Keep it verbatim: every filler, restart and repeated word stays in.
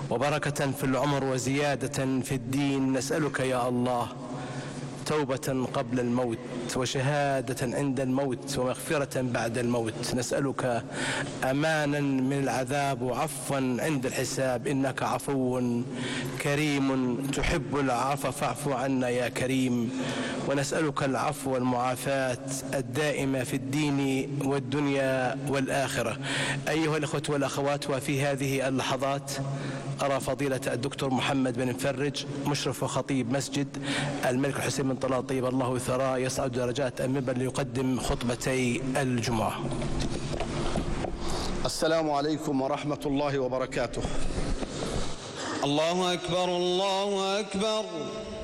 وبركة في العمر وزيادة في الدين. نسألك يا الله توبة قبل الموت وشهادة عند الموت ومغفرة بعد الموت. نسألك أمانا من العذاب وعفوا عند الحساب، إنك عفو كريم تحب العفو فاعف عنا يا كريم. ونسألك العفو والمعافاة الدائمة في الدين والدنيا والآخرة. أيها الأخوة والأخوات، وفي هذه اللحظات أرى فضيلة الدكتور محمد بن مفرج مشرف وخطيب مسجد الملك الحسين بن طلال طيب الله ثراه يصعد درجات المنبر ليقدم خطبتي الجمعة. السلام عليكم ورحمة الله وبركاته. الله أكبر الله أكبر.